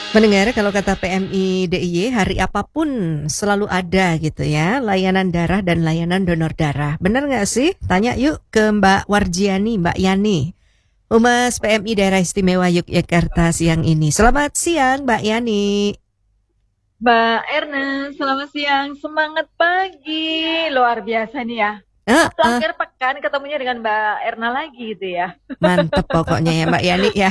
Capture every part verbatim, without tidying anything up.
Mendengar kalau kata P M I D I Y, hari apapun selalu ada gitu ya, layanan darah dan layanan donor darah. Benar nggak sih? Tanya yuk ke Mbak Warjiani, Mbak Yani, Humas P M I Daerah Istimewa Yogyakarta siang ini. Selamat siang Mbak Yani. Mbak Erna, selamat siang. Semangat pagi. Luar biasa nih ya. Uh, Sabtu uh, akhir pekan ketemunya dengan Mbak Erna lagi gitu ya. Mantep pokoknya ya Mbak Yani ya.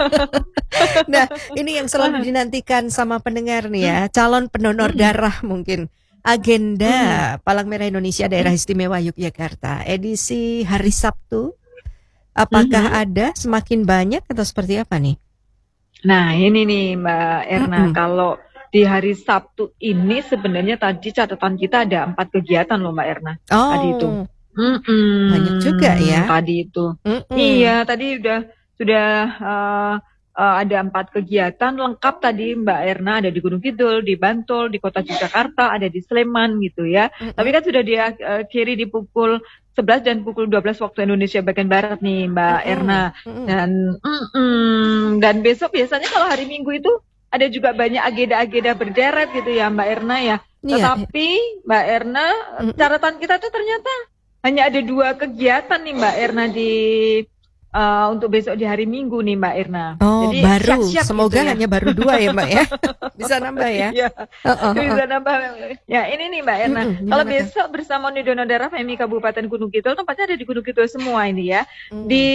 Nah, ini yang selalu dinantikan sama pendengar nih ya, calon pendonor darah mungkin. Agenda Palang Merah Indonesia Daerah Istimewa Yogyakarta edisi hari Sabtu, apakah ada semakin banyak atau seperti apa nih? Nah ini nih Mbak Erna, Mm-mm. kalau di hari Sabtu ini sebenarnya tadi catatan kita ada empat kegiatan loh Mbak Erna. Tadi itu. Oh, Mm-mm, banyak juga ya. Tadi itu. Mm-mm. Iya, tadi udah sudah uh, uh, ada empat kegiatan lengkap tadi Mbak Erna, ada di Gunung Kidul, di Bantul, di Kota Yogyakarta, ada di Sleman gitu ya. Mm-mm. Tapi kan sudah diakhiri di pukul sebelas dan pukul dua belas waktu Indonesia bagian Barat nih Mbak Mm-mm. Erna. Mm-mm. Dan mm-mm, dan besok biasanya kalau hari Minggu itu ada juga banyak agenda-agenda berderet gitu ya Mbak Erna ya. Iya, Tetapi Mbak Erna, Mm-mm. catatan kita tuh ternyata hanya ada dua kegiatan nih Mbak Erna di uh, untuk besok di hari Minggu nih Mbak Erna. Oh, Jadi baru. siap-siap Semoga gitu ya. hanya baru dua ya Mbak ya. Bisa nambah ya. Iya, Uh-uh, uh-uh. bisa nambah. Ya ini nih Mbak Erna. Mm-mm, Kalau gimana, Kak? besok bersama Uni Donor Darah P M I Kabupaten Gunung Kidul, tempatnya ada di Gunung Kidul semua ini ya. Mm. Di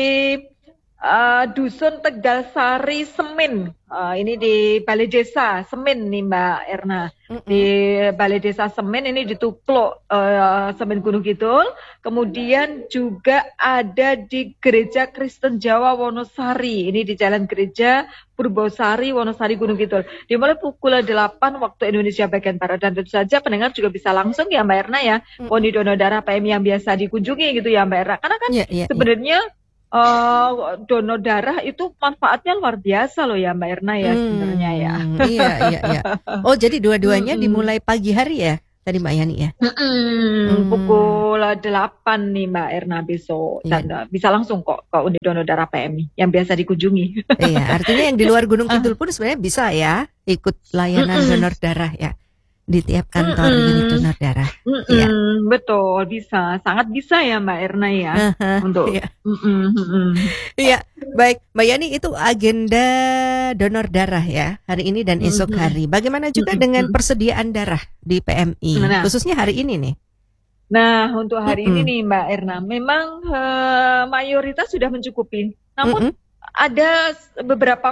uh, Dusun Tegal Sari Semin. Uh, ini di Balai Desa Semin nih Mbak Erna. Mm-mm. Di Balai Desa Semin ini di Tukluk uh, Semin Gunung Kidul. Kemudian juga ada di Gereja Kristen Jawa Wonosari. Ini di Jalan Gereja Purbosari Wonosari Gunung Kidul. Dimulai pukul delapan waktu Indonesia bagian Barat. Dan tentu saja pendengar juga bisa langsung ya Mbak Erna ya. Mm. Poni donor darah P M I yang biasa dikunjungi gitu ya Mbak Erna. Karena kan Iya, iya, iya. sebenarnya Uh, donor darah itu manfaatnya luar biasa loh ya Mbak Erna ya sebenarnya ya. Hmm, iya, iya, iya. Oh, jadi dua-duanya Mm-mm. dimulai pagi hari ya, tadi Mbak Yani ya? Mm-mm. Hmm. Pukul delapan nih Mbak Erna besok. Iya. Dan uh, bisa langsung kok ke Unit Donor Darah P M I yang biasa dikunjungi. Iya, artinya yang di luar Gunung Kidul pun sebenarnya bisa ya ikut layanan Mm-mm. donor darah ya di tiap kantor unit Mm-mm. donor darah. Mm-mm. Iya. Betul, bisa. Sangat bisa ya Mbak Erna ya. Aha, Untuk iya. Mm-mm, mm-mm. Iya, baik Mbak Yani, itu agenda donor darah ya hari ini dan esok Mm-mm. hari. Bagaimana juga Mm-mm. dengan persediaan darah di P M I, Nah. khususnya hari ini nih? Nah, untuk hari Mm-mm. ini nih Mbak Erna, memang uh, mayoritas sudah mencukupi. Namun Mm-mm. ada beberapa